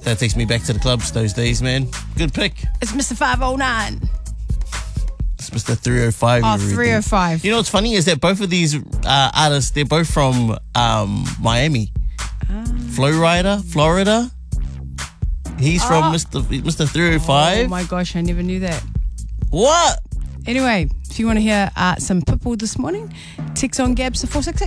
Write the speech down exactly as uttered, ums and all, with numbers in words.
That takes me back to the clubs those days, man. Good pick. It's Mister five oh nine. It's Mister three oh five. Oh, three oh five. You know what's funny is that both of these uh, artists, they're both from um, Miami. Um. Flow Rider, Florida. He's oh. from Mister Mister three oh five. Oh my gosh, I never knew that. What? Anyway, if you want to hear uh, some Pitbull this morning, text on Gabs to four six six.